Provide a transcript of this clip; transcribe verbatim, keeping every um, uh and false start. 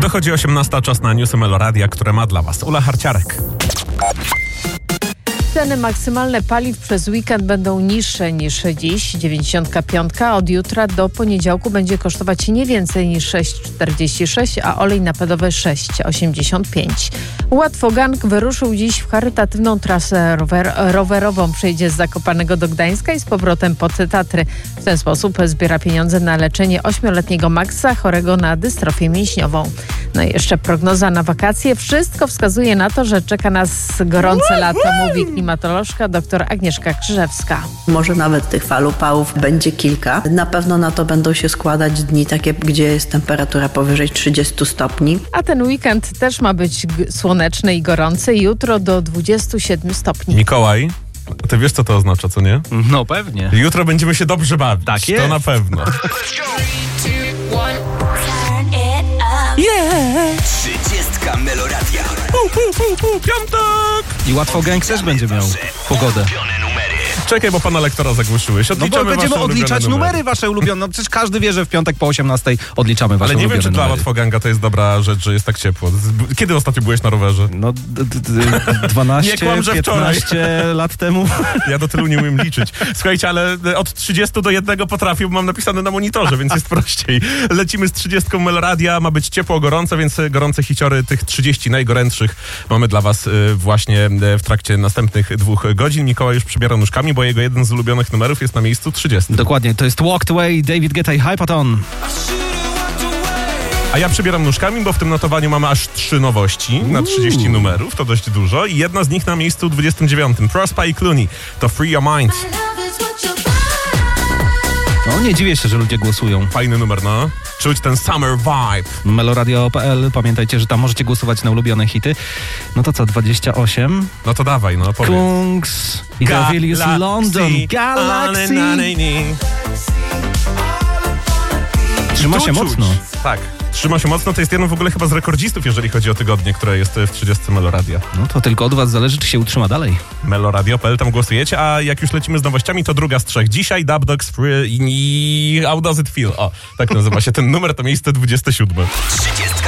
Dochodzi osiemnasta, czas na newsy Meloradia, które ma dla Was Ula Harciarek. Ceny maksymalne paliw przez weekend będą niższe niż dziś. dziewięćdziesiątka piątka od jutra do poniedziałku będzie kosztować nie więcej niż sześć czterdzieści sześć, a olej napędowy sześć osiemdziesiąt pięć. Łatwogang wyruszył dziś w charytatywną trasę rower, rowerową. Przejdzie z Zakopanego do Gdańska i z powrotem pod Tatry. W ten sposób zbiera pieniądze na leczenie ośmioletniego Maxa, chorego na dystrofię mięśniową. No i jeszcze prognoza na wakacje. Wszystko wskazuje na to, że czeka nas gorące lato, mówi klimatolożka dr Agnieszka Krzyżewska. Może nawet tych fal upałów będzie kilka. Na pewno na to będą się składać dni takie, gdzie jest temperatura powyżej trzydziestu stopni. A ten weekend też ma być g- słoneczny i gorący. Jutro do dwudziestu siedmiu stopni. Mikołaj, ty wiesz, co to oznacza, co nie? No pewnie. Jutro będziemy się dobrze bawić. Tak To jest. na pewno. Trzydziestka Meloradia. Pu, pu, pu, pu, piątek! I Łatwogang też będzie miał pogodę. Czekaj, bo pana lektora zagłuszyłeś. No bo Odliczamy będziemy wasze ulubione odliczać numery wasze ulubione. No przecież każdy wie, że w piątek po osiemnastej odliczamy wasze Ale nie wiem, ulubione czy dla numery. Łatwoganga to jest dobra rzecz, że jest tak ciepło. Kiedy ostatnio byłeś na rowerze? No d- d- d- dwanaście, Nie kłam, że wczoraj. piętnaście lat temu. Ja do tylu nie umiem liczyć. Słuchajcie, ale od trzydziestu do jednego potrafię, bo mam napisane na monitorze, więc jest prościej. Lecimy z trzydziestką Meloradia, ma być ciepło, gorąco, więc gorące hiciory tych trzydziestu najgorętszych mamy dla was y, właśnie y, w trakcie następnych dwóch godzin. Mikołaj już przybiera nóżkami, bo jego jeden z ulubionych numerów jest na miejscu trzydziestym. Dokładnie, to jest Walked Away, David Guetta i Hypaton. A ja przybieram nóżkami, bo w tym notowaniu mamy aż trzy nowości na trzydzieści numerów, to dość dużo. I jedna z nich na miejscu dwudziestym dziewiątym. Prospa i Clooney, to Free Your Mind. No nie dziwię się, że ludzie głosują. Fajny numer, no. Czuć ten summer vibe. Meloradio kropka p l, pamiętajcie, że tam możecie głosować na ulubione hity. No to co, dwadzieścia osiem? No to dawaj, no powiedz. Kungs, Idavilius London, Galaxy. Trzyma się Tu mocno. czuć. Tak, trzyma się mocno. To jest jeden w ogóle chyba z rekordzistów, jeżeli chodzi o tygodnie, które jest w trzydziestce Meloradia. No to tylko od was zależy, czy się utrzyma dalej. Meloradio kropka p l, tam głosujecie, a jak już lecimy z nowościami, to druga z trzech. Dzisiaj Dub Dogs Free i How Does It Feel? O, tak nazywa się ten numer, to miejsce dwudzieste siódme. Trzydziestka